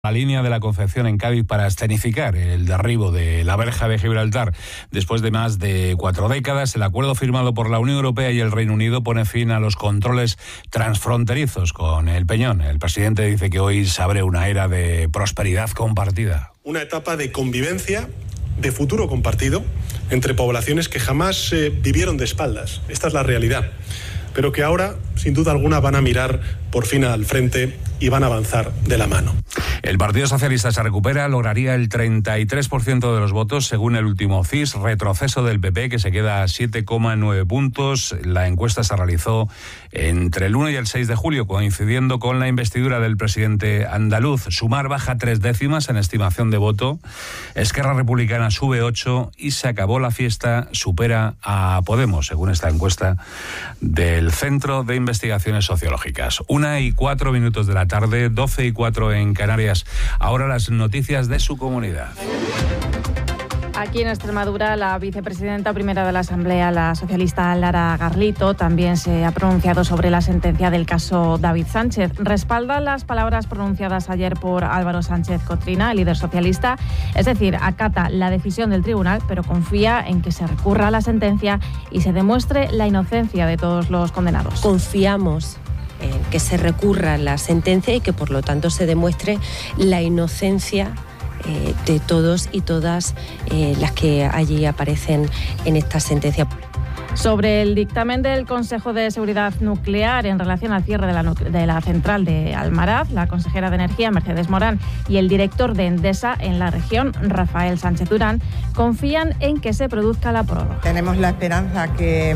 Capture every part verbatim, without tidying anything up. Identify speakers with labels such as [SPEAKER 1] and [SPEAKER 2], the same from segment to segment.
[SPEAKER 1] La línea de la Concepción en Cádiz para escenificar el derribo de la verja de Gibraltar después de más de cuatro décadas. El acuerdo firmado por la Unión Europea y el Reino Unido pone fin a los controles transfronterizos con el Peñón. El presidente dice que hoy se abre una era de prosperidad compartida.
[SPEAKER 2] Una etapa de convivencia, de futuro compartido, entre poblaciones que jamás eh, vivieron de espaldas. Esta es la realidad. Pero que ahora, sin duda alguna, van a mirar por fin al frente y van a avanzar de la mano.
[SPEAKER 1] El Partido Socialista se recupera, lograría el treinta y tres por ciento de los votos según el último C I S, retroceso del P P que se queda a siete coma nueve puntos. La encuesta se realizó entre el uno y el seis de julio, coincidiendo con la investidura del presidente andaluz. Sumar baja tres décimas en estimación de voto, Esquerra Republicana sube ocho y se acabó la fiesta, supera a Podemos, según esta encuesta del Centro de Investigaciones Sociológicas. Una y cuatro minutos de la tarde, doce y cuatro en Canarias. Ahora las noticias de su comunidad.
[SPEAKER 3] Aquí en Extremadura, la vicepresidenta primera de la Asamblea, la socialista Lara Garlito, también se ha pronunciado sobre la sentencia del caso David Sánchez. Respalda las palabras pronunciadas ayer por Álvaro Sánchez Cotrina, el líder socialista, es decir, acata la decisión del tribunal, pero confía en que se recurra a la sentencia y se demuestre la inocencia de todos los condenados.
[SPEAKER 4] Confiamos en que se recurra a la sentencia y que, por lo tanto, se demuestre la inocencia Eh, de todos y todas eh, las que allí aparecen en esta sentencia.
[SPEAKER 3] Sobre el dictamen del Consejo de Seguridad Nuclear en relación al cierre de la, de la central de Almaraz, la consejera de Energía, Mercedes Morán, y el director de Endesa en la región, Rafael Sánchez Durán, confían en que se produzca la prórroga.
[SPEAKER 5] Tenemos la esperanza que,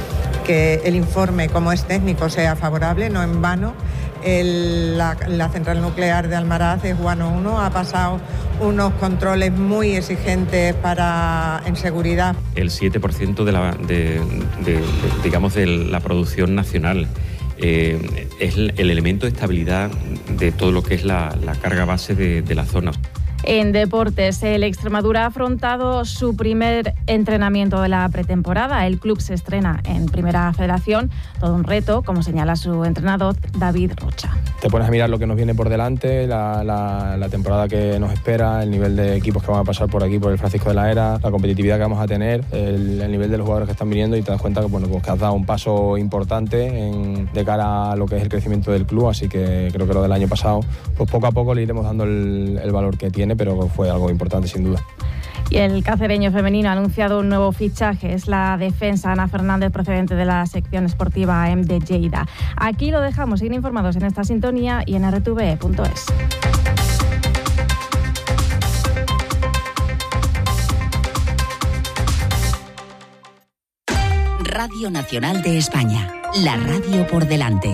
[SPEAKER 5] que el informe, como es técnico, sea favorable, no en vano. El, la, la central nuclear de Almaraz es Guano uno, ha pasado unos controles muy exigentes para en seguridad.
[SPEAKER 6] El siete por ciento de la, de, de, de, digamos, de la producción nacional eh, es el, el elemento de estabilidad de todo lo que es la, la carga base de, de la zona.
[SPEAKER 3] En deportes, el Extremadura ha afrontado su primer entrenamiento de la pretemporada. El club se estrena en Primera Federación, todo un reto, como señala su entrenador David Rocha.
[SPEAKER 7] Te pones a mirar lo que nos viene por delante, la, la, la temporada que nos espera, el nivel de equipos que van a pasar por aquí, por el Francisco de la Era, la competitividad que vamos a tener, el, el nivel de los jugadores que están viniendo, y te das cuenta que, bueno, pues que has dado un paso importante en, de cara a lo que es el crecimiento del club, así que creo que lo del año pasado, pues poco a poco le iremos dando el, el valor que tiene, pero fue algo importante sin duda.
[SPEAKER 3] Y el cacereño femenino ha anunciado un nuevo fichaje. Es la defensa Ana Fernández, procedente de la sección esportiva A E M de Lleida. Aquí lo dejamos. Siguen informados en esta sintonía y en erre te ve punto es.
[SPEAKER 8] Radio Nacional de España. La radio por delante.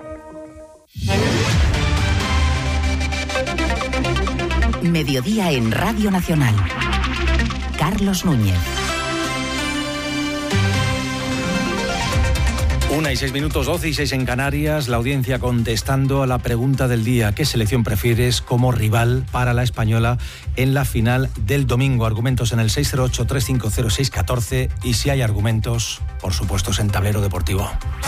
[SPEAKER 8] Mediodía en Radio Nacional. Carlos Núñez.
[SPEAKER 9] Una y seis minutos, doce y seis en Canarias. La audiencia contestando a la pregunta del día: ¿qué selección prefieres como rival para la española en la final del domingo? Argumentos en el seis cero ocho, tres cinco cero, seis uno cuatro y si hay argumentos, por supuesto, en Tablero Deportivo.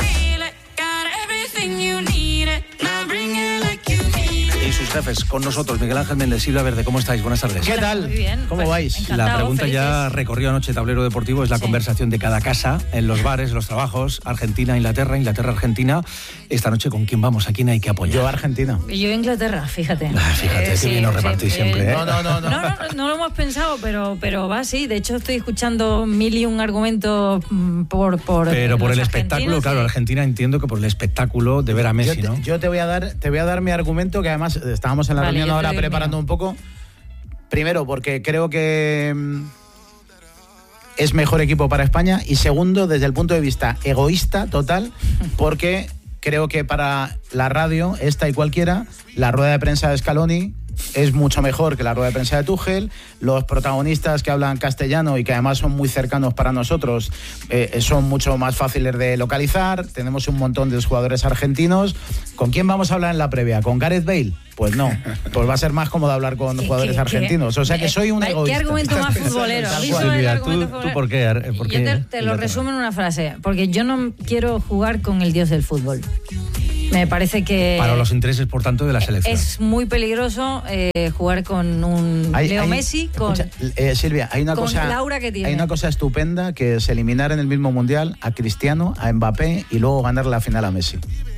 [SPEAKER 9] Y sus jefes con nosotros, Miguel Ángel Méndez, Silvia Verde, ¿cómo estáis? Buenas tardes.
[SPEAKER 10] ¿Qué tal?
[SPEAKER 11] Muy bien.
[SPEAKER 10] ¿Cómo
[SPEAKER 11] pues,
[SPEAKER 10] vais?
[SPEAKER 11] encantado,
[SPEAKER 9] La pregunta
[SPEAKER 11] felices.
[SPEAKER 9] ya recorrió anoche Tablero Deportivo, es la sí. conversación de cada casa, en los bares, en los trabajos, Argentina, Inglaterra, Inglaterra, Argentina. Esta noche, ¿con quién vamos? ¿A quién hay que apoyar?
[SPEAKER 10] Yo, Argentina.
[SPEAKER 11] Yo, Inglaterra, fíjate.
[SPEAKER 9] Ah, fíjate,
[SPEAKER 11] eh,
[SPEAKER 9] qué
[SPEAKER 11] sí,
[SPEAKER 9] bien nos repartís
[SPEAKER 11] sí,
[SPEAKER 9] siempre, ¿eh?
[SPEAKER 10] No, no, no, no.
[SPEAKER 11] No, no, no lo hemos pensado, pero, pero va así. De hecho, estoy escuchando mil y un argumentos por, por
[SPEAKER 9] Pero por el espectáculo,
[SPEAKER 11] sí.
[SPEAKER 9] claro, Argentina entiendo que por el espectáculo de ver a Messi,
[SPEAKER 10] yo te,
[SPEAKER 9] ¿no?
[SPEAKER 10] Yo te voy a dar, te voy a dar mi argumento, que además estábamos en la
[SPEAKER 11] Vale,
[SPEAKER 10] reunión
[SPEAKER 11] yo te
[SPEAKER 10] ahora
[SPEAKER 11] doy el
[SPEAKER 10] preparando
[SPEAKER 11] mío.
[SPEAKER 10] un poco. Primero, porque creo que mm, es mejor equipo para España, y segundo, desde el punto de vista egoísta total, porque creo que para la radio, esta y cualquiera, la rueda de prensa de Scaloni es mucho mejor que la rueda de prensa de Tuchel. Los protagonistas que hablan castellano y que además son muy cercanos para nosotros eh, son mucho más fáciles de localizar. Tenemos un montón de jugadores argentinos. ¿Con quién vamos a hablar en la previa? ¿Con Gareth Bale? Pues no, pues va a ser más cómodo hablar con
[SPEAKER 11] ¿Qué,
[SPEAKER 10] jugadores
[SPEAKER 11] qué,
[SPEAKER 10] argentinos. O sea que soy un
[SPEAKER 11] ¿Qué
[SPEAKER 10] egoísta.
[SPEAKER 11] argumento más futbolero?
[SPEAKER 10] Tal
[SPEAKER 11] ¿Visto
[SPEAKER 10] cual.
[SPEAKER 11] el
[SPEAKER 9] Silvia,
[SPEAKER 11] argumento
[SPEAKER 9] ¿tú,
[SPEAKER 11] futbolero?
[SPEAKER 9] ¿tú por qué? ¿Por
[SPEAKER 11] Yo
[SPEAKER 9] qué
[SPEAKER 11] te, te lo resumo en una frase, porque yo no quiero jugar con el dios del fútbol. Me parece que...
[SPEAKER 9] Para los intereses, por tanto, de la selección.
[SPEAKER 11] Es muy peligroso eh, jugar con un
[SPEAKER 10] hay,
[SPEAKER 11] Leo
[SPEAKER 10] hay,
[SPEAKER 11] Messi, con,
[SPEAKER 10] escucha, eh, Silvia, hay una
[SPEAKER 11] con
[SPEAKER 10] cosa,
[SPEAKER 11] Laura que tiene.
[SPEAKER 10] Hay una cosa estupenda, que es eliminar en el mismo Mundial a Cristiano, a Mbappé y luego ganar la final a Messi.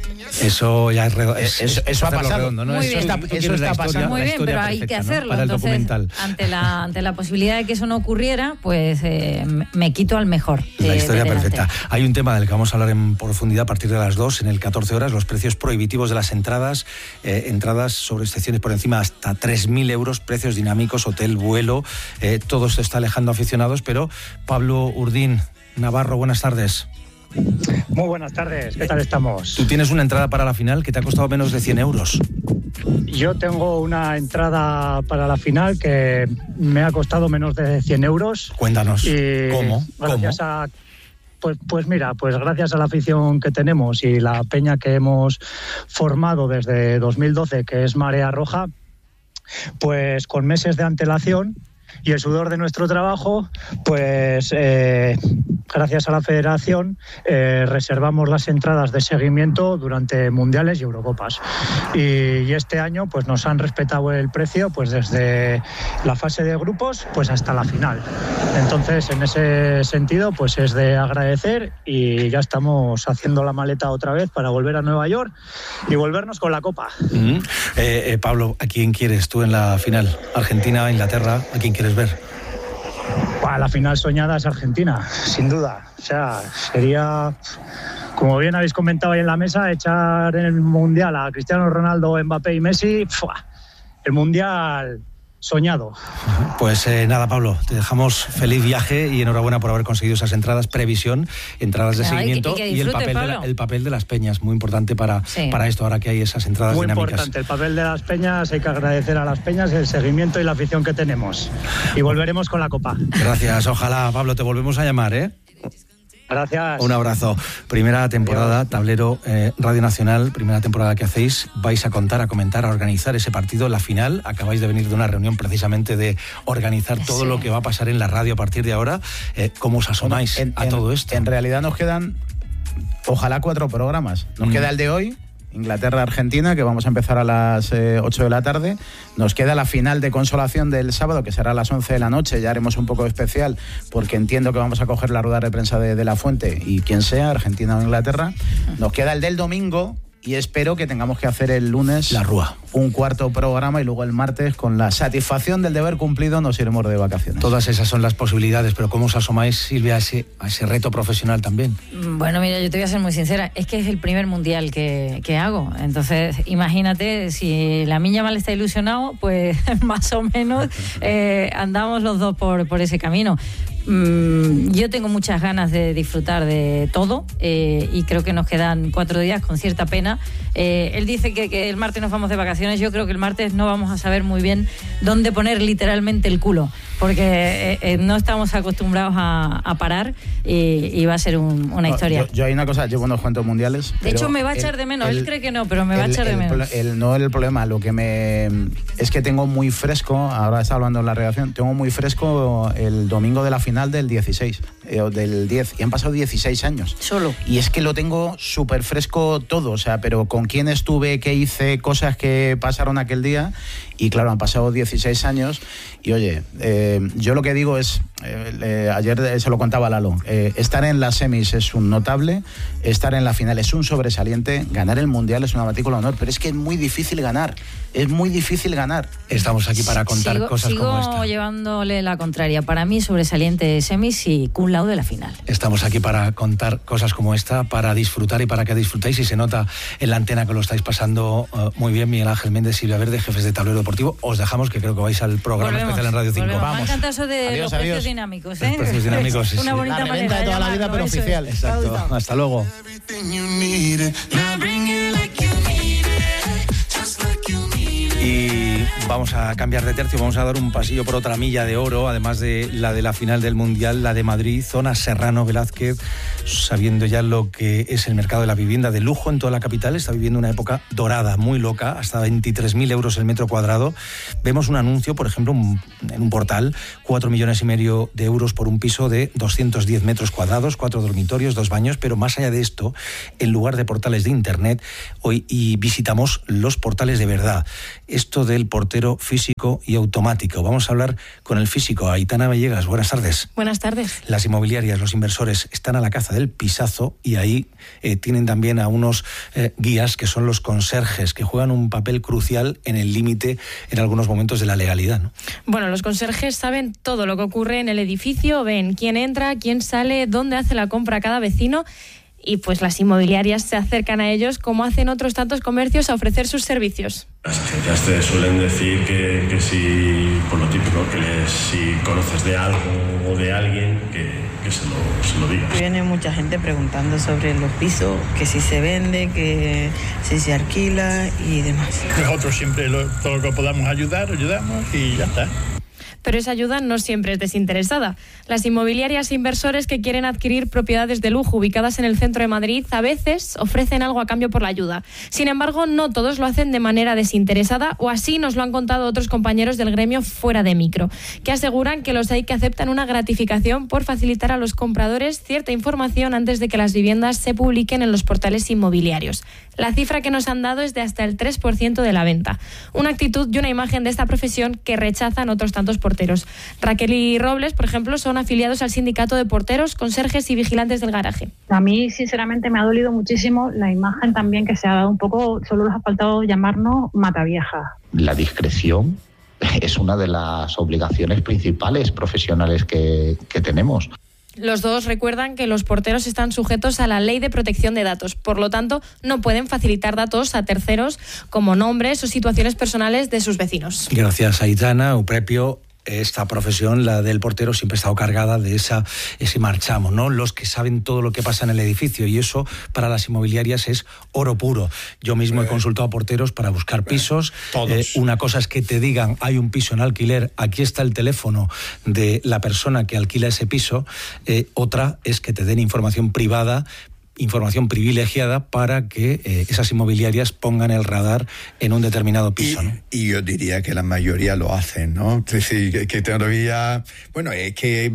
[SPEAKER 9] Eso ya es, redo- es
[SPEAKER 10] eso, eso ha pasado.
[SPEAKER 9] Redondo, ¿no?
[SPEAKER 11] Muy
[SPEAKER 10] Eso
[SPEAKER 11] bien.
[SPEAKER 10] está, eso está pasando.
[SPEAKER 11] Muy bien, pero hay que hacerlo.
[SPEAKER 9] ¿no? Para el
[SPEAKER 11] Entonces,
[SPEAKER 9] documental.
[SPEAKER 11] ante la ante la posibilidad de que eso no ocurriera, pues eh, me quito al mejor.
[SPEAKER 9] La
[SPEAKER 11] de,
[SPEAKER 9] historia
[SPEAKER 11] de
[SPEAKER 9] perfecta. Hay un tema del que vamos a hablar en profundidad a partir de las dos, en el catorce horas, los precios prohibitivos de las entradas, eh, entradas sobre excepciones por encima hasta tres mil euros, precios dinámicos, hotel, vuelo, eh, todo esto está alejando aficionados, pero Pablo Urdín, Navarro, buenas tardes.
[SPEAKER 12] Muy buenas tardes, ¿qué tal estamos?
[SPEAKER 9] Tú tienes una entrada para la final que te ha costado menos de cien euros.
[SPEAKER 12] Yo tengo una entrada para la final que me ha costado menos de cien euros.
[SPEAKER 9] Cuéntanos,
[SPEAKER 12] y
[SPEAKER 9] ¿cómo?
[SPEAKER 12] Gracias
[SPEAKER 9] ¿Cómo?
[SPEAKER 12] a... Pues, pues mira, pues gracias a la afición que tenemos y la peña que hemos formado desde dos mil doce, que es Marea Roja, pues con meses de antelación y el sudor de nuestro trabajo, pues eh, gracias a la federación eh, reservamos las entradas de seguimiento durante mundiales y Eurocopas. Y, y este año pues nos han respetado el precio pues desde la fase de grupos pues hasta la final. Entonces, en ese sentido, pues es de agradecer y ya estamos haciendo la maleta otra vez para volver a Nueva York y volvernos con la Copa.
[SPEAKER 9] Mm-hmm. eh, eh, Pablo, ¿a quién quieres tú en la final? ¿Argentina, Inglaterra? ¿A quién quieres ver?
[SPEAKER 12] Bah, la final soñada es Argentina, sin duda. O sea, sería, como bien habéis comentado ahí en la mesa, echar en el Mundial a Cristiano Ronaldo, Mbappé y Messi. ¡Fua! El Mundial soñado.
[SPEAKER 9] Pues eh, nada, Pablo, te dejamos feliz viaje y enhorabuena por haber conseguido esas entradas, previsión, entradas de
[SPEAKER 11] Ay,
[SPEAKER 9] seguimiento
[SPEAKER 11] y que
[SPEAKER 9] y el
[SPEAKER 11] disfrute,
[SPEAKER 9] papel, de la,
[SPEAKER 11] Pablo.
[SPEAKER 9] el papel de las peñas, muy importante para,
[SPEAKER 11] Sí.
[SPEAKER 9] para esto, ahora que hay esas entradas
[SPEAKER 12] Muy
[SPEAKER 9] dinámicas.
[SPEAKER 12] importante, el papel de las peñas, hay que agradecer a las peñas el seguimiento y la afición que tenemos. Y volveremos con la Copa.
[SPEAKER 9] Gracias, ojalá, Pablo, te volvemos a llamar, ¿eh?
[SPEAKER 12] Gracias.
[SPEAKER 9] Un abrazo. Primera temporada,
[SPEAKER 12] Adiós.
[SPEAKER 9] Tablero eh, Radio Nacional, primera temporada que hacéis. Vais a contar, a comentar, a organizar ese partido, la final. Acabáis de venir de una reunión precisamente de organizar todo
[SPEAKER 11] Sí.
[SPEAKER 9] lo que va a pasar en la radio a partir de ahora. Eh, ¿Cómo os asomáis
[SPEAKER 10] Bueno, en-
[SPEAKER 9] a
[SPEAKER 10] en-
[SPEAKER 9] todo esto?
[SPEAKER 10] En realidad nos quedan, ojalá, cuatro programas. Nos
[SPEAKER 9] Mm.
[SPEAKER 10] queda el de hoy, Inglaterra-Argentina, que vamos a empezar a las eh, ocho de la tarde. Nos queda la final de consolación del sábado, que será a las once de la noche. Ya haremos un poco especial, porque entiendo que vamos a coger la rueda de prensa de, de La Fuente y quien sea, Argentina o Inglaterra. Nos queda el del domingo y espero que tengamos que hacer el lunes
[SPEAKER 9] La Rúa.
[SPEAKER 10] un cuarto programa y luego el martes, con la satisfacción del deber cumplido, nos iremos de vacaciones.
[SPEAKER 9] Todas esas son las posibilidades, pero ¿cómo os asomáis, Silvia, a ese, a ese reto profesional también?
[SPEAKER 11] Bueno, mira, yo te voy a ser muy sincera, es que es el primer mundial que, que hago, entonces imagínate, si la miña mal está ilusionado, pues más o menos eh, andamos los dos por, por ese camino. Mm, yo tengo muchas ganas de disfrutar de todo eh, y creo que nos quedan cuatro días con cierta pena. Eh, él dice que, que el martes nos vamos de vacaciones, yo creo que el martes no vamos a saber muy bien dónde poner literalmente el culo, porque eh, eh, no estamos acostumbrados a, a parar y, y va a ser un- una
[SPEAKER 10] No,
[SPEAKER 11] historia.
[SPEAKER 10] Yo, yo hay una cosa, llevo unos cuantos mundiales.
[SPEAKER 11] De
[SPEAKER 10] pero
[SPEAKER 11] hecho, me va a
[SPEAKER 10] el-
[SPEAKER 11] echar de menos.
[SPEAKER 10] el-
[SPEAKER 11] Él cree que no, pero me va a
[SPEAKER 10] el-
[SPEAKER 11] echar de
[SPEAKER 10] el
[SPEAKER 11] menos.
[SPEAKER 10] pro- el- no el problema, lo que me. Es que tengo muy fresco, ahora está hablando en la redacción, tengo muy fresco el domingo de la final del dieciséis, eh, o del diez, y han pasado dieciséis años.
[SPEAKER 11] Solo.
[SPEAKER 10] Y es que lo tengo súper fresco todo, o sea, pero con quién estuve, qué hice, cosas que pasaron aquel día. Y claro, han pasado dieciséis años y oye, eh, yo lo que digo es, eh, eh, ayer se lo contaba Lalo, eh, estar en las semis es un notable, estar en la final es un sobresaliente, ganar el Mundial es una matrícula de honor, pero es que es muy difícil ganar, es muy difícil ganar.
[SPEAKER 9] Estamos aquí para contar
[SPEAKER 11] sigo,
[SPEAKER 9] cosas
[SPEAKER 11] sigo
[SPEAKER 9] como esta.
[SPEAKER 11] llevándole la contraria. Para mí, sobresaliente semis y cum laude de la final.
[SPEAKER 9] Estamos aquí para contar cosas como esta, para disfrutar y para que disfrutéis. Y se nota en la antena que lo estáis pasando uh, muy bien. Miguel Ángel Méndez, Silvia Verde, jefes de Tablero Deportivo. Os dejamos, que creo que vais al programa
[SPEAKER 11] Volvemos,
[SPEAKER 9] especial en Radio cinco.
[SPEAKER 11] volvemos.
[SPEAKER 9] Vamos.
[SPEAKER 11] Me ha encantado eso de
[SPEAKER 10] Adiós,
[SPEAKER 11] los
[SPEAKER 10] adiós.
[SPEAKER 11] precios dinámicos. ¿eh?
[SPEAKER 9] Los precios dinámicos, sí,
[SPEAKER 11] Una
[SPEAKER 9] sí.
[SPEAKER 11] bonita
[SPEAKER 10] La
[SPEAKER 11] manera
[SPEAKER 10] reventa de toda la vida,
[SPEAKER 11] llamarlo,
[SPEAKER 10] pero
[SPEAKER 11] eso es.
[SPEAKER 10] oficial.
[SPEAKER 9] Exacto. Hasta luego. Y Vamos a cambiar de tercio, vamos a dar un pasillo por otra milla de oro, además de la de la final del Mundial, la de Madrid, zona Serrano Velázquez, sabiendo ya lo que es el mercado de la vivienda de lujo en toda la capital. Está viviendo una época dorada, muy loca, hasta veintitrés mil euros el metro cuadrado. Vemos un anuncio, por ejemplo, en un portal, cuatro millones y medio de euros por un piso de doscientos diez metros cuadrados, cuatro dormitorios, dos baños, pero más allá de esto, en lugar de portales de internet, hoy y visitamos los portales de verdad. Esto del portero físico y automático. Vamos a hablar con el físico. Aitana Villegas, buenas tardes.
[SPEAKER 13] Buenas tardes.
[SPEAKER 9] Las inmobiliarias, los inversores están a la caza del pisazo y ahí eh, tienen también a unos eh, guías que son los conserjes, que juegan un papel crucial en el límite en algunos momentos de la legalidad, ¿no?
[SPEAKER 13] Bueno, los conserjes saben todo lo que ocurre en el edificio, ven quién entra, quién sale, dónde hace la compra cada vecino. Y pues las inmobiliarias se acercan a ellos como hacen otros tantos comercios a ofrecer sus servicios.
[SPEAKER 14] Las agencias te suelen decir que, que si, por lo típico, que les, si conoces de algo o de alguien, que, que se, lo, se lo digas.
[SPEAKER 15] Viene mucha gente preguntando sobre los pisos, que si se vende, que si se alquila y demás.
[SPEAKER 16] Nosotros siempre lo, todo lo que podamos ayudar, ayudamos y ya está.
[SPEAKER 13] Pero esa ayuda no siempre es desinteresada. Las inmobiliarias e inversores que quieren adquirir propiedades de lujo ubicadas en el centro de Madrid a veces ofrecen algo a cambio por la ayuda. Sin embargo, no todos lo hacen de manera desinteresada, o así nos lo han contado otros compañeros del gremio fuera de micro, que aseguran que los hay que aceptan una gratificación por facilitar a los compradores cierta información antes de que las viviendas se publiquen en los portales inmobiliarios. La cifra que nos han dado es de hasta el tres por ciento de la venta. Una actitud y una imagen de esta profesión que rechazan otros tantos porteros. Raquel y Robles, por ejemplo, son afiliados al sindicato de porteros, conserjes y vigilantes del garaje.
[SPEAKER 17] A mí, sinceramente, me ha dolido muchísimo la imagen también que se ha dado un poco, solo les ha faltado llamarnos mataviejas.
[SPEAKER 18] La discreción es una de las obligaciones principales profesionales que, que tenemos.
[SPEAKER 13] Los dos recuerdan que los porteros están sujetos a la Ley de Protección de Datos, por lo tanto, no pueden facilitar datos a terceros como nombres o situaciones personales de sus vecinos.
[SPEAKER 9] Gracias, Aitana. Euprepio, esta profesión, la del portero, siempre ha estado cargada de esa, ese marchamo, ¿no? Los que saben todo lo que pasa en el edificio, y eso para las inmobiliarias es oro puro. Yo mismo he consultado a porteros para buscar pisos. Eh, una cosa es que te digan, hay un piso en alquiler, aquí está el teléfono de la persona que alquila ese piso. Eh, otra es que te den información privada, información privilegiada para que eh, esas inmobiliarias pongan el radar en un determinado piso,
[SPEAKER 19] y,
[SPEAKER 9] ¿no?
[SPEAKER 19] Y yo diría que la mayoría lo hacen, ¿no? Es decir, que todavía, bueno, hay que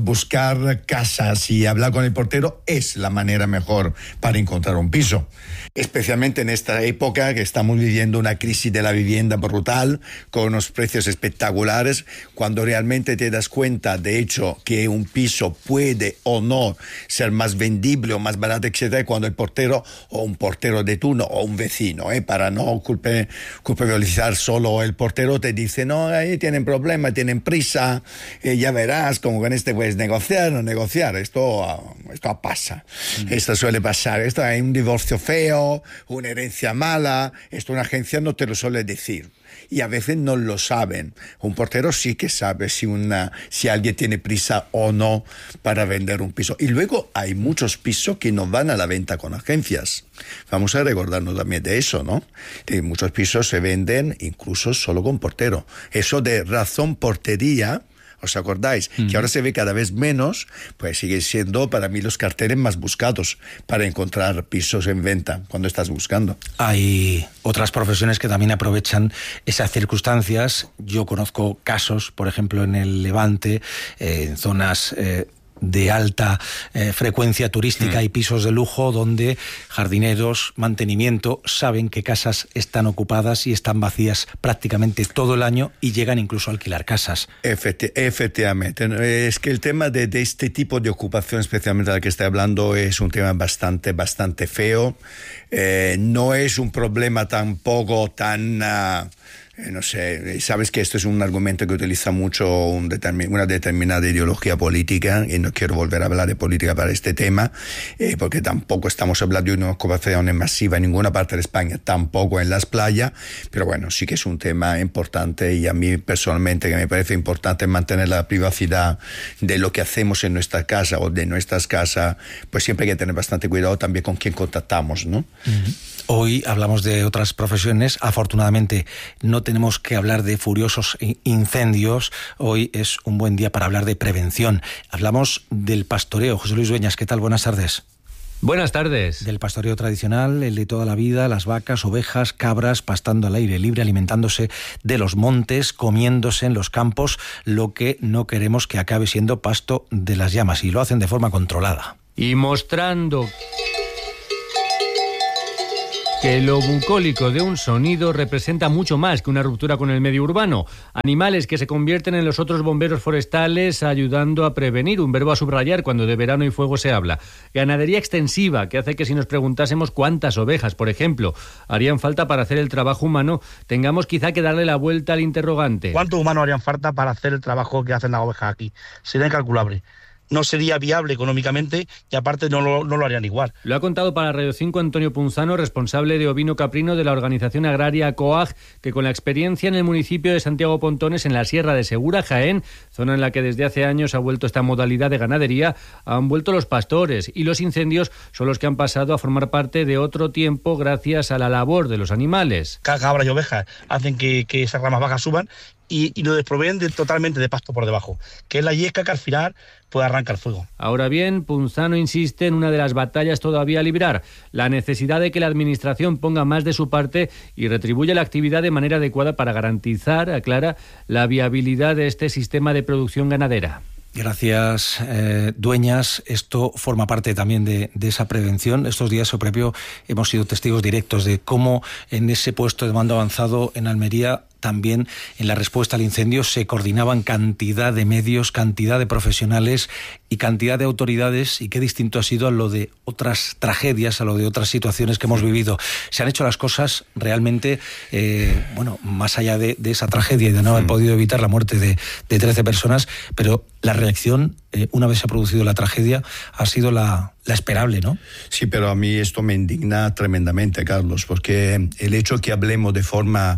[SPEAKER 19] buscar casas y hablar con el portero es la manera mejor para encontrar un piso. Especialmente en esta época que estamos viviendo una crisis de la vivienda brutal, con unos precios espectaculares, cuando realmente te das cuenta, de hecho, que un piso puede o no ser más vendible o más barato, etcétera, cuando el portero o un portero de turno o un vecino, eh, para no culpe, culpabilizar solo el portero, te dice, no, ahí tienen problemas, tienen prisa, eh, ya verás, como con este puedes negociar o negociar. Esto, esto pasa, mm. esto suele pasar, esto hay un divorcio feo, una herencia mala, esto una agencia no te lo suele decir. Y a veces no lo saben. Un portero sí que sabe si, una, si alguien tiene prisa o no para vender un piso. Y luego hay muchos pisos que no van a la venta con agencias. Vamos a recordarnos también de eso, ¿no? Y muchos pisos se venden incluso solo con portero. Eso de razón portería, ¿os acordáis? Mm. Que ahora se ve cada vez menos, pues sigue siendo para mí los carteles más buscados para encontrar pisos en venta cuando estás buscando.
[SPEAKER 9] Hay otras profesiones que también aprovechan esas circunstancias. Yo conozco casos, por ejemplo, en el Levante, eh, en zonas Eh, de alta eh, frecuencia turística mm. y pisos de lujo donde jardineros, mantenimiento, saben que casas están ocupadas y están vacías prácticamente todo el año y llegan incluso a alquilar casas.
[SPEAKER 19] Efecti- efectivamente. Es que el tema de, de este tipo de ocupación, especialmente del que estoy hablando, es un tema bastante, bastante feo. Eh, no es un problema tampoco tan... Uh, Eh, no sé, sabes que esto es un argumento que utiliza mucho un determin- una determinada ideología política, y no quiero volver a hablar de política para este tema, eh, porque tampoco estamos hablando de una ocupación masiva en ninguna parte de España, tampoco en las playas, pero bueno, sí que es un tema importante, y a mí personalmente que me parece importante mantener la privacidad de lo que hacemos en nuestra casa o de nuestras casas, pues siempre hay que tener bastante cuidado también con quién contactamos, ¿no?
[SPEAKER 9] Uh-huh. Hoy hablamos de otras profesiones. Afortunadamente no tenemos que hablar de furiosos incendios. Hoy es un buen día para hablar de prevención. Hablamos del pastoreo. José Luis Dueñas, ¿qué tal? Buenas tardes.
[SPEAKER 20] Buenas tardes.
[SPEAKER 9] Del pastoreo tradicional, el de toda la vida, las vacas, ovejas, cabras, pastando al aire libre, alimentándose de los montes, comiéndose en los campos, lo que no queremos que acabe siendo pasto de las llamas, y lo hacen de forma controlada.
[SPEAKER 20] Y mostrando que lo bucólico de un sonido representa mucho más que una ruptura con el medio urbano. Animales que se convierten en los otros bomberos forestales, ayudando a prevenir, un verbo a subrayar cuando de verano y fuego se habla. Ganadería extensiva, que hace que si nos preguntásemos cuántas ovejas, por ejemplo, harían falta para hacer el trabajo humano, tengamos quizá que darle la vuelta al interrogante.
[SPEAKER 21] ¿Cuántos humanos harían falta para hacer el trabajo que hacen las ovejas aquí? Sería incalculable. No sería viable económicamente y aparte no lo, no lo harían igual.
[SPEAKER 20] Lo ha contado para Radio cinco Antonio Punzano, responsable de ovino caprino de la organización agraria COAG, que con la experiencia en el municipio de Santiago Pontones, en la Sierra de Segura, Jaén, zona en la que desde hace años ha vuelto esta modalidad de ganadería, han vuelto los pastores, y los incendios son los que han pasado a formar parte de otro tiempo gracias a la labor de los animales.
[SPEAKER 21] Cabras y ovejas hacen que, que esas ramas bajas suban y, y lo desproveen de, totalmente de pasto por debajo, que es la yesca que al final puede arrancar fuego.
[SPEAKER 20] Ahora bien, Punzano insiste en una de las batallas todavía a librar, la necesidad de que la administración ponga más de su parte y retribuya la actividad de manera adecuada para garantizar, aclara, la viabilidad de este sistema de producción ganadera.
[SPEAKER 9] Gracias, eh, Dueñas. Esto forma parte también de, de esa prevención. Estos días, so propio, hemos sido testigos directos de cómo en ese puesto de mando avanzado en Almería, también en la respuesta al incendio, se coordinaban cantidad de medios, cantidad de profesionales y cantidad de autoridades, y qué distinto ha sido a lo de otras tragedias, a lo de otras situaciones que hemos vivido. Se han hecho las cosas realmente, eh, bueno, más allá de, de esa tragedia y de no haber podido evitar la muerte de, de trece personas, pero la reacción, eh, una vez se ha producido la tragedia, ha sido la, la esperable, ¿no?
[SPEAKER 19] Sí, pero a mí esto me indigna tremendamente, Carlos, porque el hecho que hablemos de forma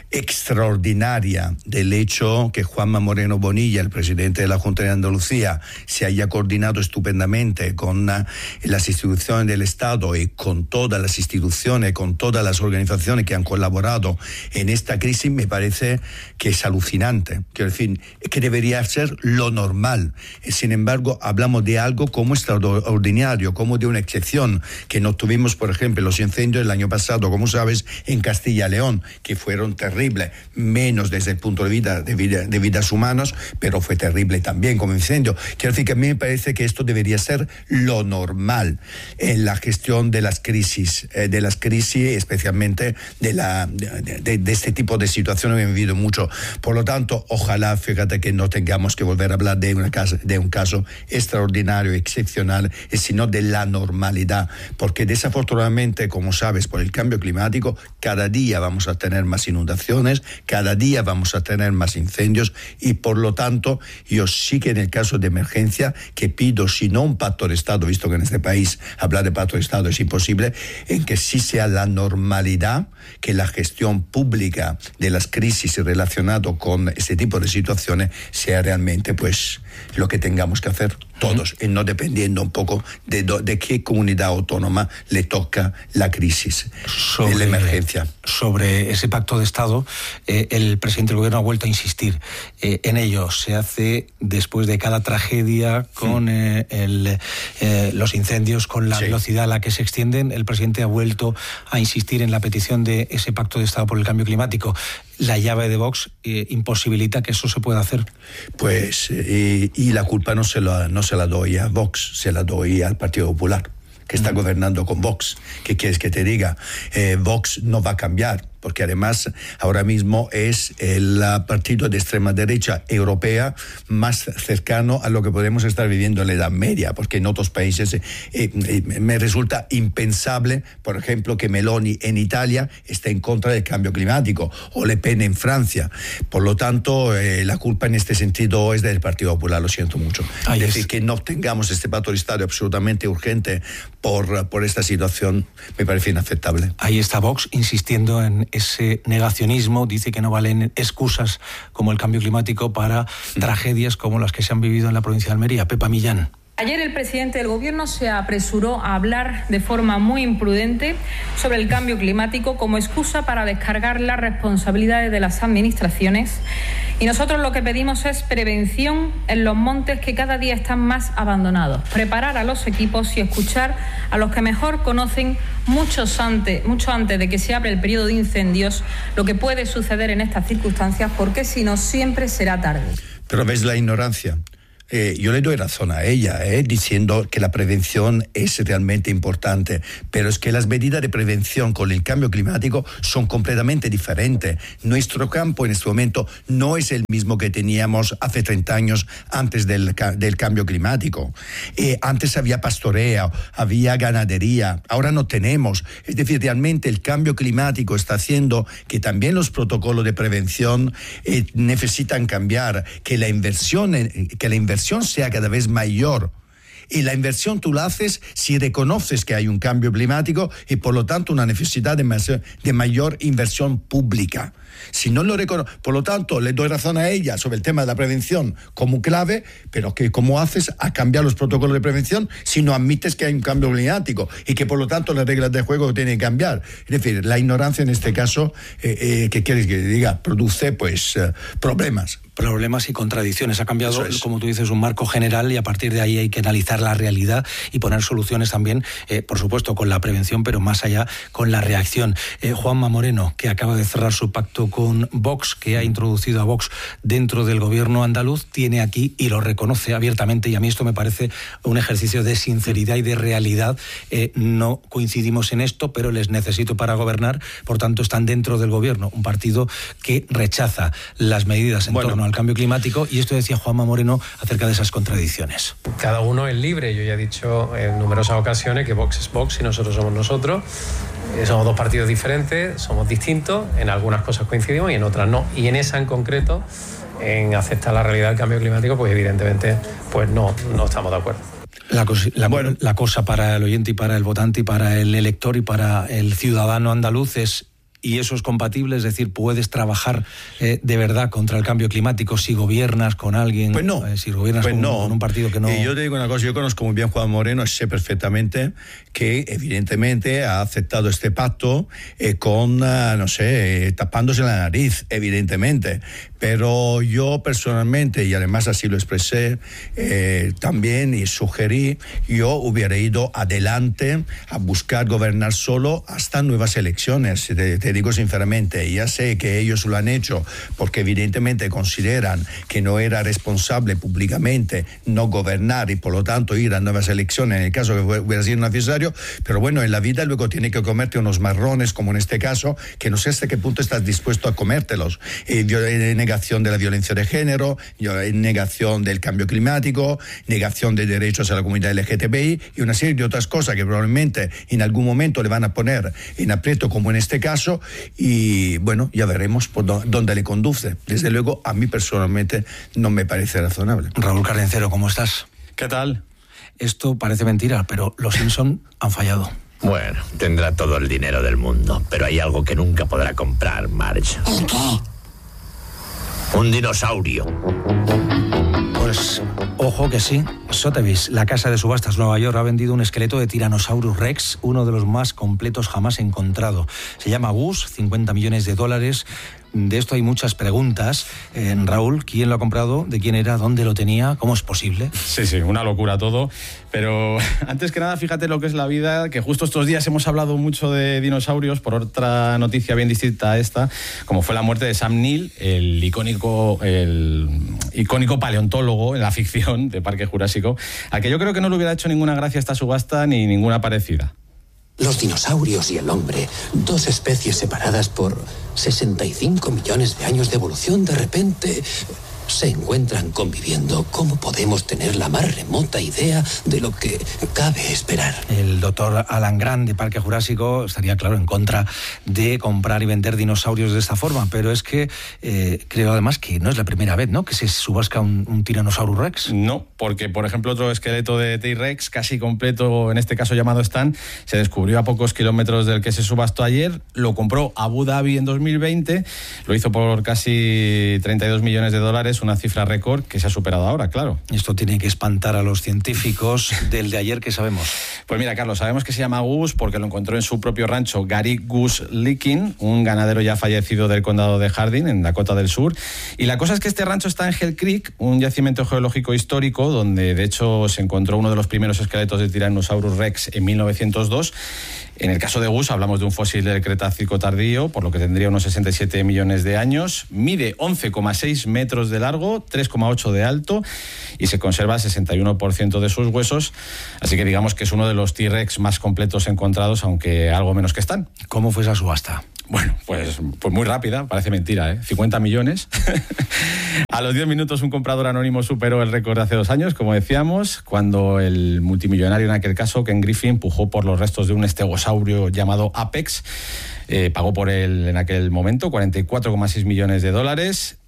[SPEAKER 19] extraordinaria del hecho que Juanma Moreno Bonilla, el presidente de la Junta de Andalucía, se haya coordinado estupendamente con uh, las instituciones del Estado y con todas las instituciones, con todas las organizaciones que han colaborado en esta crisis, me parece que es alucinante. Quiero decir, que debería ser lo normal. Sin embargo, hablamos de algo como extraordinario, como de una excepción, que no tuvimos, por ejemplo, los incendios el año pasado, como sabes, en Castilla y León, que fueron terribles. Menos desde el punto de vista de, vida, de vidas humanos, pero fue terrible también como incendio. Quiero decir que a mí me parece que esto debería ser lo normal en la gestión de las crisis, eh, de las crisis, especialmente de, la, de, de, de este tipo de situaciones que hemos vivido mucho. Por lo tanto, ojalá, fíjate, que no tengamos que volver a hablar de, una casa, de un caso extraordinario, excepcional, sino de la normalidad, porque desafortunadamente, como sabes, por el cambio climático, cada día vamos a tener más inundaciones, cada día vamos a tener más incendios, y por lo tanto yo sí que en el caso de emergencia, que pido, si no un pacto de Estado, visto que en este país hablar de pacto de Estado es imposible, en que sí sea la normalidad, que la gestión pública de las crisis relacionado con este tipo de situaciones sea realmente pues lo que tengamos que hacer todos, uh-huh. y no dependiendo un poco de, do, de qué comunidad autónoma le toca la crisis, sobre, de la emergencia.
[SPEAKER 9] Sobre ese pacto de Estado, eh, el presidente del Gobierno ha vuelto a insistir eh, en ello. Se hace después de cada tragedia con sí. eh, el, eh, los incendios, con la sí. velocidad a la que se extienden. El presidente ha vuelto a insistir en la petición de ese pacto de Estado por el cambio climático. La llave de Vox eh, imposibilita que eso se pueda hacer.
[SPEAKER 19] Pues, eh, y la culpa no se, la, no se la doy a Vox, se la doy al Partido Popular, que está gobernando con Vox. ¿Qué quieres que te diga? Eh, Vox no va a cambiar, porque además ahora mismo es el partido de extrema derecha europea más cercano a lo que podemos estar viviendo en la Edad Media, porque en otros países eh, eh, me resulta impensable, por ejemplo, que Meloni en Italia esté en contra del cambio climático, o Le Pen en Francia. Por lo tanto, eh, la culpa en este sentido es del Partido Popular, lo siento mucho. Ahí es decir, es. que no tengamos este pacto de Estado absolutamente urgente por, por esta situación me parece inaceptable.
[SPEAKER 9] Ahí está Vox insistiendo en ese negacionismo, dice que no valen excusas como el cambio climático para mm. tragedias como las que se han vivido en la provincia de Almería. Pepa Millán.
[SPEAKER 2] Ayer el presidente del Gobierno se apresuró a hablar de forma muy imprudente sobre el cambio climático como excusa para descargar las responsabilidades de las administraciones. Y nosotros lo que pedimos es prevención en los montes que cada día están más abandonados. Preparar a los equipos y escuchar a los que mejor conocen muchos antes, mucho antes de que se abra el periodo de incendios lo que puede suceder en estas circunstancias, porque si no siempre será tarde.
[SPEAKER 19] Pero ves la ignorancia. Eh, yo le doy razón a ella, eh, diciendo que la prevención es realmente importante, pero es que las medidas de prevención con el cambio climático son completamente diferentes. Nuestro campo en este momento no es el mismo que teníamos hace treinta años antes del, del cambio climático. Eh, antes había pastoreo, había ganadería, ahora no tenemos. Es decir, realmente el cambio climático está haciendo que también los protocolos de prevención eh, necesitan cambiar, que la inversión, que la inversión sea cada vez mayor. Y la inversión tú la haces si reconoces que hay un cambio climático y por lo tanto una necesidad de, más, de mayor inversión pública. Si no lo reconoces, por lo tanto le doy razón a ella sobre el tema de la prevención como clave, pero que cómo haces a cambiar los protocolos de prevención si no admites que hay un cambio climático y que por lo tanto las reglas de juego tienen que cambiar. Es decir, la ignorancia en este caso, eh, eh, ¿qué quieres que diga? Produce pues eh, problemas.
[SPEAKER 9] Problemas y contradicciones. Ha cambiado, es. como tú dices, un marco general y a partir de ahí hay que analizar la realidad y poner soluciones también, eh, por supuesto, con la prevención, pero más allá con la reacción. Eh, Juanma Moreno, que acaba de cerrar su pacto con Vox, que ha introducido a Vox dentro del gobierno andaluz, tiene aquí y lo reconoce abiertamente, y a mí esto me parece un ejercicio de sinceridad y de realidad. Eh, no coincidimos en esto, pero les necesito para gobernar, por tanto están dentro del gobierno, un partido que rechaza las medidas en bueno. torno al cambio climático, y esto decía Juanma Moreno acerca de esas contradicciones.
[SPEAKER 22] Cada uno es libre. Yo ya he dicho en numerosas ocasiones que Vox es Vox y nosotros somos nosotros. Eh, somos dos partidos diferentes, somos distintos, en algunas cosas coincidimos y en otras no. Y en esa en concreto, en aceptar la realidad del cambio climático, pues evidentemente pues no, no estamos de acuerdo.
[SPEAKER 9] La cosa, la, bueno. la cosa para el oyente y para el votante y para el elector y para el ciudadano andaluz es: ¿y eso es compatible? Es decir, ¿puedes trabajar eh, de verdad contra el cambio climático si gobiernas con alguien?
[SPEAKER 19] Pues no.
[SPEAKER 9] Eh, si gobiernas
[SPEAKER 19] pues
[SPEAKER 9] con,
[SPEAKER 19] no.
[SPEAKER 9] con un partido que no...
[SPEAKER 19] Y yo te digo una cosa, yo conozco muy bien a Juan Moreno, sé perfectamente que evidentemente ha aceptado este pacto eh, con, uh, no sé, eh, tapándose la nariz, evidentemente. Pero yo personalmente, y además así lo expresé eh, también y sugerí, yo hubiera ido adelante a buscar gobernar solo hasta nuevas elecciones. Te, te digo sinceramente, ya sé que ellos lo han hecho porque evidentemente consideran que no era responsable públicamente no gobernar y por lo tanto ir a nuevas elecciones en el caso que hubiera sido necesario, pero bueno, en la vida luego tiene que comerte unos marrones como en este caso, que no sé hasta qué punto estás dispuesto a comértelos. Eh, en negación de la violencia de género, en negación del cambio climático, negación de derechos a la comunidad L G T B I y una serie de otras cosas que probablemente en algún momento le van a poner en aprieto como en este caso, y bueno, ya veremos por dónde le conduce. Desde luego, a mí personalmente no me parece razonable.
[SPEAKER 9] Raúl Cardencero, ¿cómo estás?
[SPEAKER 23] ¿Qué tal?
[SPEAKER 9] Esto parece mentira, pero los Simpson han fallado.
[SPEAKER 23] Bueno, tendrá todo el dinero del mundo, pero hay algo que nunca podrá comprar, Marge.
[SPEAKER 8] ¿El qué?
[SPEAKER 23] Un dinosaurio.
[SPEAKER 9] Pues ojo que sí. Sotheby's, la casa de subastas Nueva York, ha vendido un esqueleto de Tyrannosaurus Rex, uno de los más completos jamás encontrado. Se llama Gus, cincuenta millones de dólares. De esto hay muchas preguntas. Eh, Raúl, ¿quién lo ha comprado? ¿De quién era? ¿Dónde lo tenía? ¿Cómo es posible?
[SPEAKER 23] Sí, sí, una locura todo. Pero antes que nada, fíjate lo que es la vida, que justo estos días hemos hablado mucho de dinosaurios por otra noticia bien distinta a esta, como fue la muerte de Sam Neill, el icónico, el icónico paleontólogo en la ficción de Parque Jurásico, al que yo creo que no le hubiera hecho ninguna gracia esta subasta ni ninguna parecida.
[SPEAKER 24] Los dinosaurios y el hombre, dos especies separadas por sesenta y cinco millones de años de evolución, de repente se encuentran conviviendo. ¿Cómo podemos tener la más remota idea de lo que cabe esperar?
[SPEAKER 9] El doctor Alan Grant de Parque Jurásico estaría, claro, en contra de comprar y vender dinosaurios de esta forma, pero es que eh, creo además que no es la primera vez, ¿no?, que se subasca un, un Tyrannosaurus Rex.
[SPEAKER 23] No, porque por ejemplo otro esqueleto de T-Rex casi completo, en este caso llamado Stan, se descubrió a pocos kilómetros del que se subastó ayer. Lo compró Abu Dhabi en dos mil veinte, lo hizo por casi treinta y dos millones de dólares, dólares, una cifra récord que se ha superado ahora, claro.
[SPEAKER 9] Esto tiene que espantar a los científicos. Del de ayer, ¿qué sabemos?
[SPEAKER 23] Pues mira, Carlos, sabemos que se llama Gus porque lo encontró en su propio rancho Gary Gus Likin, un ganadero ya fallecido del condado de Hardin, en Dakota del Sur. Y la cosa es que este rancho está en Hell Creek, un yacimiento geológico histórico donde de hecho se encontró uno de los primeros esqueletos de Tyrannosaurus Rex en mil novecientos dos. En el caso de Gus hablamos de un fósil del Cretácico tardío, por lo que tendría unos sesenta y siete millones de años. Mide once coma seis metros de largo, tres coma ocho de alto y se conserva el sesenta y uno por ciento de sus huesos. Así que digamos que es uno de los T-Rex más completos encontrados, aunque algo menos que están.
[SPEAKER 9] ¿Cómo fue esa subasta?
[SPEAKER 23] Bueno, pues, pues muy rápida, parece mentira, ¿eh? cincuenta millones. A los diez minutos un comprador anónimo superó el récord de hace dos años, como decíamos, cuando el multimillonario en aquel caso, Ken Griffin, pujó por los restos de un estegosaurio llamado Apex. Eh, pagó por él en aquel momento cuarenta y cuatro coma seis millones de dólares.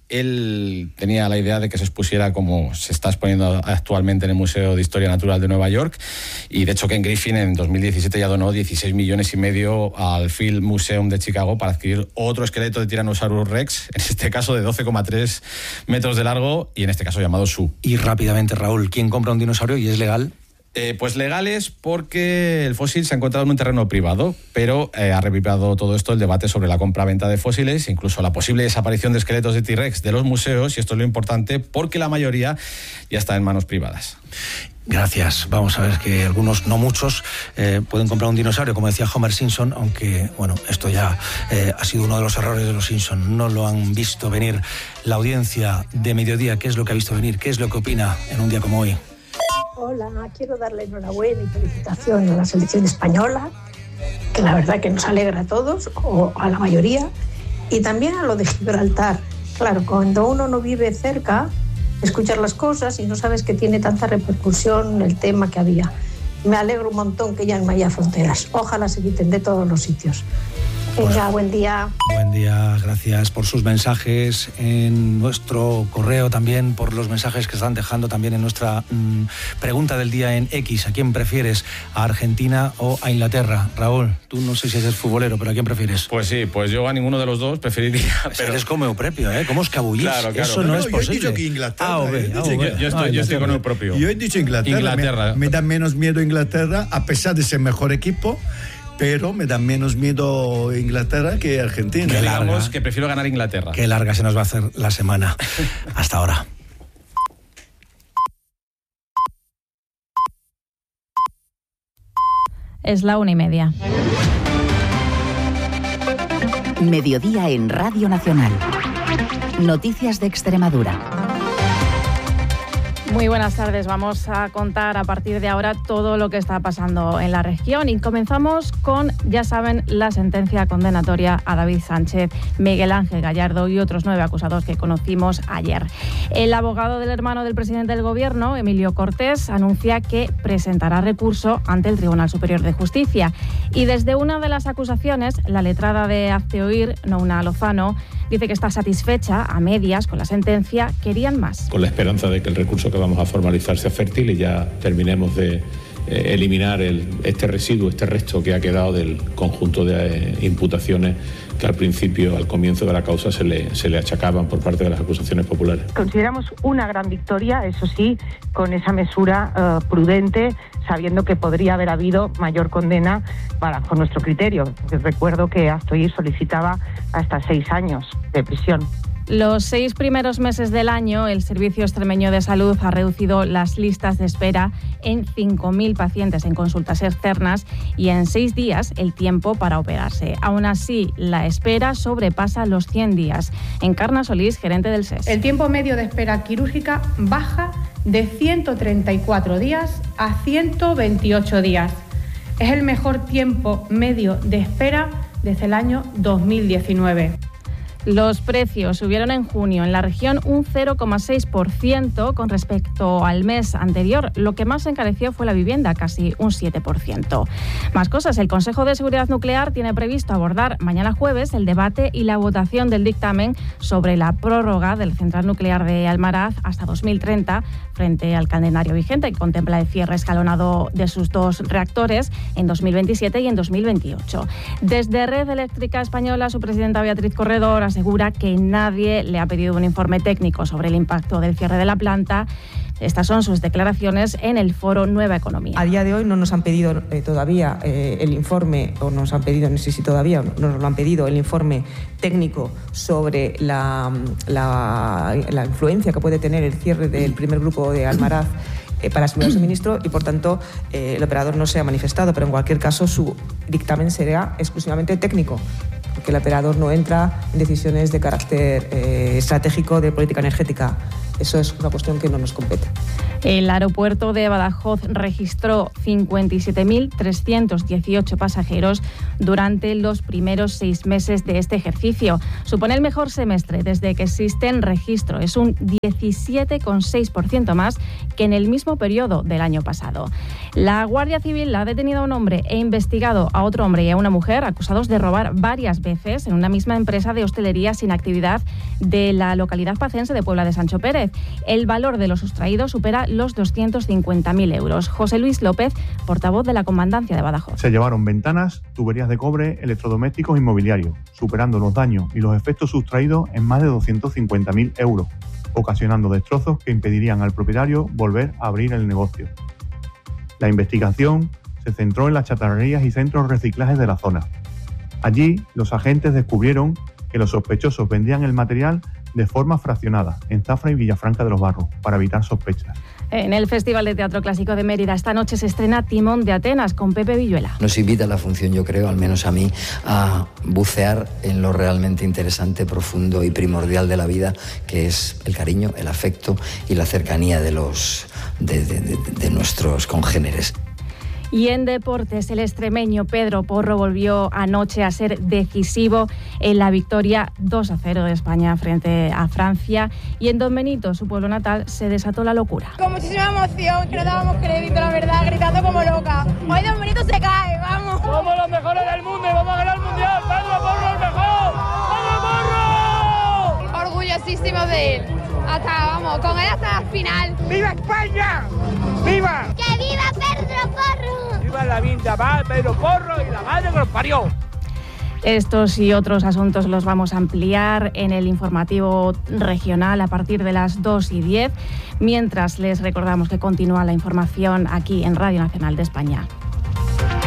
[SPEAKER 23] Él tenía la idea de que se expusiera como se está exponiendo actualmente en el Museo de Historia Natural de Nueva York, y de hecho Ken Griffin en dos mil diecisiete ya donó dieciséis millones y medio al Field Museum de Chicago para adquirir otro esqueleto de Tyrannosaurus Rex, en este caso de doce coma tres metros de largo y en este caso llamado Su.
[SPEAKER 9] Y rápidamente, Raúl, ¿quién compra un dinosaurio y es legal?
[SPEAKER 23] Eh, pues legales porque el fósil se ha encontrado en un terreno privado, pero eh, ha revivado todo esto el debate sobre la compra-venta de fósiles, incluso la posible desaparición de esqueletos de T-Rex de los museos, y esto es lo importante porque la mayoría ya está en manos privadas.
[SPEAKER 9] Gracias. Vamos a ver que algunos, no muchos, eh, pueden comprar un dinosaurio, como decía Homer Simpson, aunque, bueno, esto ya eh, ha sido uno de los errores de los Simpson. No lo han visto venir. La audiencia de Mediodía, ¿qué es lo que ha visto venir? ¿Qué es lo que opina en un día como hoy?
[SPEAKER 1] Hola, quiero darle enhorabuena y felicitación a la selección española, que la verdad que nos alegra a todos, o a la mayoría, y también a lo de Gibraltar. Claro, cuando uno no vive cerca, escuchas las cosas y no sabes que tiene tanta repercusión el tema que había. Me alegro un montón que ya no haya fronteras. Ojalá se quiten de todos los sitios. Venga, pues, buen día.
[SPEAKER 9] Buen día, gracias por sus mensajes en nuestro correo, también por los mensajes que están dejando también en nuestra mmm, pregunta del día en X. ¿A quién prefieres? ¿A Argentina o a Inglaterra? Raúl, tú no sé si eres futbolero, pero ¿a quién prefieres?
[SPEAKER 23] Pues sí, pues yo a ninguno de los dos preferiría.
[SPEAKER 9] Pero eres como Eupropio, ¿eh? ¿Cómo os cabullís?
[SPEAKER 23] Claro, claro.
[SPEAKER 9] Eso no, no es
[SPEAKER 19] yo
[SPEAKER 9] posible.
[SPEAKER 19] Yo he dicho que Inglaterra.
[SPEAKER 9] Ah, okay, ah,
[SPEAKER 23] sí,
[SPEAKER 9] okay.
[SPEAKER 23] Yo estoy,
[SPEAKER 9] ah,
[SPEAKER 23] yo estoy con Eupropio.
[SPEAKER 19] Yo he dicho Inglaterra.
[SPEAKER 23] Inglaterra.
[SPEAKER 19] Me, me da menos miedo Inglaterra, a pesar de ser mejor equipo. Pero me da menos miedo Inglaterra que Argentina.
[SPEAKER 23] Que digamos que prefiero ganar Inglaterra.
[SPEAKER 9] Qué larga se nos va a hacer la semana. Hasta ahora.
[SPEAKER 3] Es la una y media.
[SPEAKER 8] Mediodía en Radio Nacional. Noticias de Extremadura.
[SPEAKER 3] Muy buenas tardes. Vamos a contar a partir de ahora todo lo que está pasando en la región y comenzamos con, ya saben, la sentencia condenatoria a David Sánchez, Miguel Ángel Gallardo y otros nueve acusados que conocimos ayer. El abogado del hermano del presidente del Gobierno, Emilio Cortés, anuncia que presentará recurso ante el Tribunal Superior de Justicia y desde una de las acusaciones, la letrada de Hazte Oír, Nouna Lozano, dice que está satisfecha a medias con la sentencia, querían más.
[SPEAKER 4] Con la esperanza de que el recurso que vamos a formalizar sea fértil y ya terminemos de eh, eliminar el, este residuo, este resto que ha quedado del conjunto de eh, imputaciones que al principio, al comienzo de la causa, se le, se le achacaban por parte de las acusaciones populares.
[SPEAKER 5] Consideramos una gran victoria, eso sí, con esa mesura uh, prudente, sabiendo que podría haber habido mayor condena bajo nuestro criterio. Recuerdo que Hazte Oír solicitaba hasta seis años de prisión.
[SPEAKER 3] Los seis primeros meses del año, el Servicio Extremeño de Salud ha reducido las listas de espera en cinco mil pacientes en consultas externas y en seis días el tiempo para operarse. Aún así, la espera sobrepasa los cien días. Encarna Solís, gerente del S E S.
[SPEAKER 6] El tiempo medio de espera quirúrgica baja de ciento treinta y cuatro días a ciento veintiocho días. Es el mejor tiempo medio de espera desde el año dos mil diecinueve.
[SPEAKER 3] Los precios subieron en junio en la región un cero coma seis por ciento con respecto al mes anterior. Lo que más se encareció fue la vivienda, casi un siete por ciento. Más cosas. El Consejo de Seguridad Nuclear tiene previsto abordar mañana jueves el debate y la votación del dictamen sobre la prórroga del central nuclear de Almaraz hasta dos mil treinta frente al calendario vigente que contempla el cierre escalonado de sus dos reactores en dos mil veintisiete y en dos mil veintiocho. Desde Red Eléctrica Española, su presidenta Beatriz Corredor ha asegura que nadie le ha pedido un informe técnico sobre el impacto del cierre de la planta. Estas son sus declaraciones en el foro Nueva Economía.
[SPEAKER 7] A día de hoy no nos han pedido eh, todavía eh, el informe, o nos han pedido, no sé si todavía no nos lo han pedido, el informe técnico sobre la, la, la influencia que puede tener el cierre del primer grupo de Almaraz eh, para la seguridad del suministro, y por tanto eh, el operador no se ha manifestado, pero en cualquier caso su dictamen será exclusivamente técnico, porque el operador no entra en decisiones de carácter eh, estratégico de política energética. Eso es una cuestión que no nos compete.
[SPEAKER 3] El aeropuerto de Badajoz registró cincuenta y siete mil trescientos dieciocho pasajeros durante los primeros seis meses de este ejercicio. Supone el mejor semestre desde que existe en registro. Es un diecisiete coma seis por ciento más que en el mismo periodo del año pasado. La Guardia Civil ha detenido a un hombre e investigado a otro hombre y a una mujer acusados de robar varias veces en una misma empresa de hostelería sin actividad de la localidad pacense de Puebla de Sancho Pérez. El valor de lo sustraído supera los doscientos cincuenta mil euros. José Luis López, portavoz de la Comandancia de Badajoz.
[SPEAKER 10] Se llevaron ventanas, tuberías de cobre, electrodomésticos y mobiliario, superando los daños y los efectos sustraídos en más de doscientos cincuenta mil euros, ocasionando destrozos que impedirían al propietario volver a abrir el negocio. La investigación se centró en las chatarrerías y centros de reciclaje de la zona. Allí, los agentes descubrieron que los sospechosos vendían el material de forma fraccionada en Zafra y Villafranca de los Barros para evitar sospechas.
[SPEAKER 3] En el Festival de Teatro Clásico de Mérida esta noche se estrena Timón de Atenas con Pepe Villuela.
[SPEAKER 11] Nos invita la función, yo creo, al menos a mí, a bucear en lo realmente interesante, profundo y primordial de la vida, que es el cariño, el afecto y la cercanía de, los, de, de, de, de nuestros congéneres.
[SPEAKER 3] Y en deportes, el extremeño Pedro Porro volvió anoche a ser decisivo en la victoria dos a cero de España frente a Francia. Y en Don Benito, su pueblo natal, se desató la locura.
[SPEAKER 12] Con muchísima emoción, que no dábamos crédito, la verdad, gritando como loca. Hoy Don Benito se cae, vamos.
[SPEAKER 25] Somos los mejores del mundo y vamos a ganar el mundial. Pedro Porro el mejor. ¡Pedro Porro!
[SPEAKER 12] Orgullosísimo de él. Hasta, vamos, con él hasta la final.
[SPEAKER 25] ¡Viva España! ¡Viva!
[SPEAKER 12] ¡Que viva Pedro Porro!
[SPEAKER 25] ¡Viva la vinda, va Pedro Porro y la madre que los parió!
[SPEAKER 3] Estos y otros asuntos los vamos a ampliar en el informativo regional a partir de las dos y diez, mientras les recordamos que continúa la información aquí en Radio Nacional de España.